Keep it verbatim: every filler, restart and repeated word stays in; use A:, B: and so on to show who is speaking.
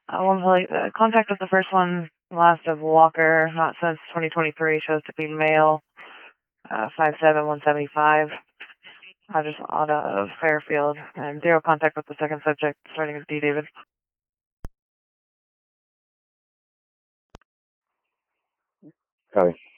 A: Uh, one like uh, contact with the first one, last of Walker, not since twenty twenty-three, shows to be male, uh, five seven, one seventy-five, address out of Fairfield, and zero contact with the second subject, starting with D. David.
B: Copy.